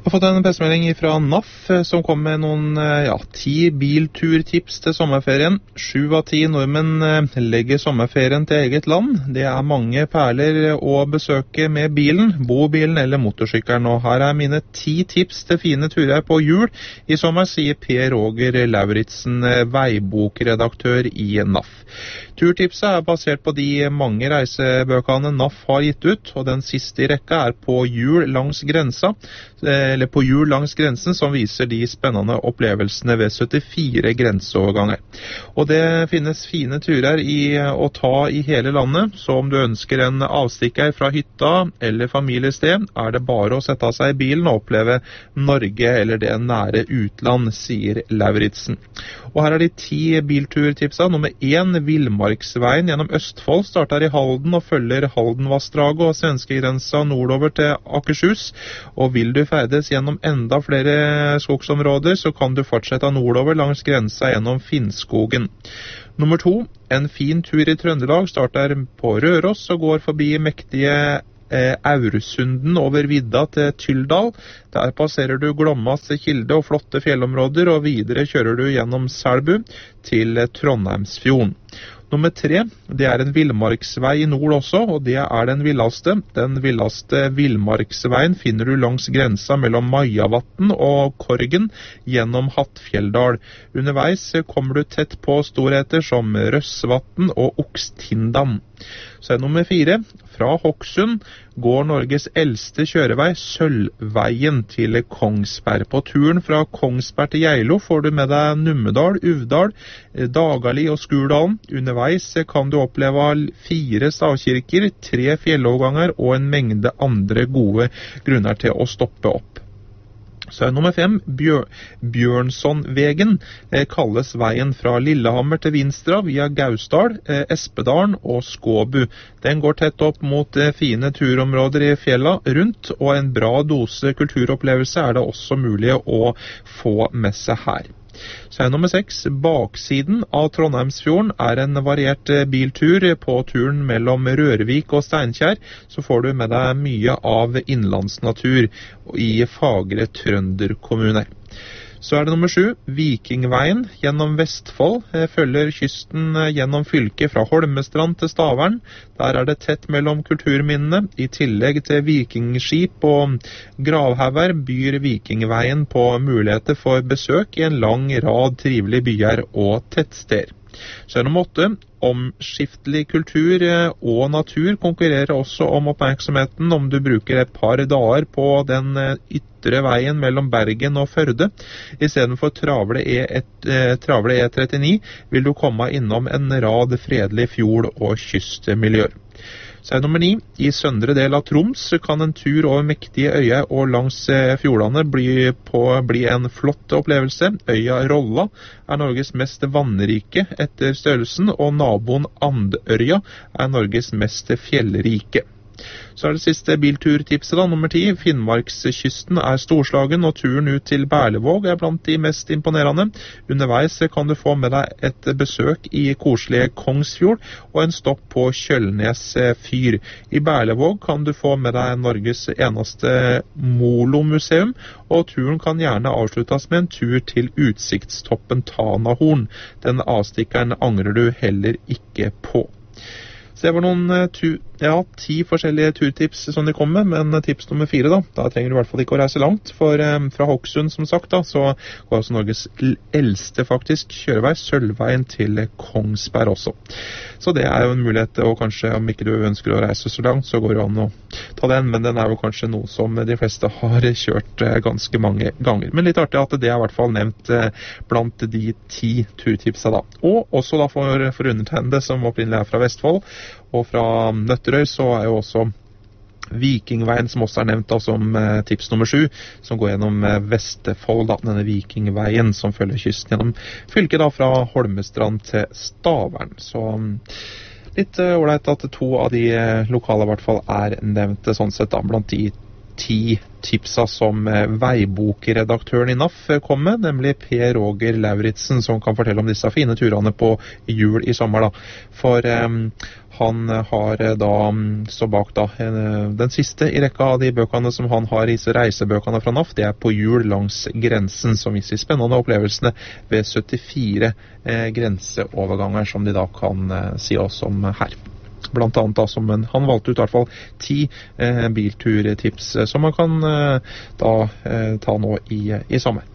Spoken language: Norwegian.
Jeg har fått en pressemelding fra NAF som kom med noen 10 bilturtips til sommerferien. 7 av 10 nordmenn legger sommerferien til eget land. Det er mange perler å besøke med bilen, bobilen eller motorsykkelen. Og her er mine 10 tips til fine turer på hjul i sommer, sier Per Roger Lauritzen, veibokredaktør i NAF. Turtipset er basert på de mange reisebøkene NAF har gitt ut, og den siste i rekka er på hjul langs grensen, som viser de spennende opplevelsene ved 74 grenseoverganger. Og det finnes fine turer å ta i hele landet, så om du ønsker en avstikker fra hytta eller familiested, er det bare å sette seg i bilen og oppleve Norge eller det nære utland, sier Lauritzen. Og her er de 10 bilturtipsa. Nummer 1, Villmarksveien gjennom Østfold, starter i Halden og følger Haldenvassdraget og svenskegrensa nordover til Akershus. Og vil du ferdes gjennom enda flere skogsområder, så kan du fortsette nordover langs grensa gjennom Finnskogen. Nummer 2, en fin tur i Trøndelag, starter på Røros og går forbi mektige Auresunden over vidda til Tyldal. Der passerer du Glommas kilde og flotte fjellområder, og videre kjører du gjennom Selbu til Trondheimsfjorden. Nummer 3, det er en villmarksvei i nord også, og det er den villeste. Den villeste villmarksveien finner du langs grensa mellom Majavatn og Korgen gjennom Hattfjelldal. Underveis kommer du tett på storheter som Røssvatn og Okstindan. Så er nummer 4, fra Hokksund går Norges eldste kjørevei, Sølvveien, til Kongsberg. På turen fra Kongsberg til Geilo får du med deg Numedal, Uvdal, Dagali og Skurdalen. Underveis kan du oppleve 4 stavkirker, 3 fjelloverganger og en mengde andre gode grunner til å stoppe opp. Så er nummer 5, Bjørnsonvegen, kalles veien fra Lillehammer til Vinstra via Gausdal, Espedalen og Skåbu. Den går tett opp mot fine turområder i fjella rundt, og en bra dose kulturopplevelse er det også mulig å få med seg her. Så er nummer 6, baksiden av Trondheimsfjorden er en variert biltur. På turen mellom Rørvik og Steinkjer så får du med deg mye av innlandsnatur i fagre trønderkommuner. Så er det nummer 7, Vikingveien gjennom Vestfold, følger kysten gjennom fylket fra Holmestrand til Stavern. Der er det tett mellom kulturminnene. I tillegg til vikingskip og gravhauger byr Vikingveien på muligheter for besøk i en lang rad trivelige byer og tettsteder. Så er nummer 8, omskiftelig kultur og natur konkurrerer også om oppmerksomheten om du bruker et par dager på den ytre veien mellom Bergen og Førde. I stedet for travle E39 vil du komme innom en rad fredelige fjord- og kystmiljøer. Så er nummer 9, i søndre del av Troms kan en tur over mektige øyer og langs fjordene bli en flott opplevelse. Øya Rolla er Norges mest vannrike etter størrelsen, og naboen Andørja er Norges mest fjellrike. Så er det siste bilturtipset da, nummer 10. Finnmarkskysten er storslagen, og turen ut til Berlevåg er blant de mest imponerende. Underveis kan du få med deg et besøk i koselige Kongsfjord og en stopp på Kjølnes fyr. I Berlevåg kan du få med deg Norges eneste Molo-museum, og turen kan gjerne avsluttes med en tur til utsiktstoppen Tanahorn. Den avstikkeren angrer du heller ikke på. Så det var noen 10 forskjellige turtips som de kom med, men tips nummer 4 da trenger du i hvert fall ikke å reise langt, for fra Hokksund som sagt da, så går også Norges eldste faktisk kjørevei, Sølvveien til Kongsberg også. Så det er jo en mulighet, og kanskje om ikke du ønsker å reise så langt, så går det an å ta den, men den er jo kanskje noe som de fleste har kjørt ganske mange ganger. Men litt artig at det er i hvert fall nevnt blant de 10 turtipsa da. Og også da for undertegnede som opprinnelig er fra Vestfold, og fra Nøtterøy så er jo også Vikingveien som også er nevnt da, som tips nummer 7, som går gjennom Vestfold, da, denne Vikingveien som følger kysten gjennom fylket da, fra Holmestrand til Stavern. Så litt ålreit at 2 av de lokale i hvert fall er nevnt sånn sett da, blant de 10 tipsa som veibokredaktøren i NAF kom med, nemlig Per Roger Lauritsen, som kan fortelle om disse fine turene på jul i sommer. For han har så bak den siste i rekka av de bøkene som han har i disse reisebøkene fra NAF. Det På jul langs grensen, som viser spennende opplevelsene ved 74 grenseoverganger, som de da kan si oss om her. Blant annet han valgte ut i hvert fall 10 bilturtips som man kan ta nå i sommer.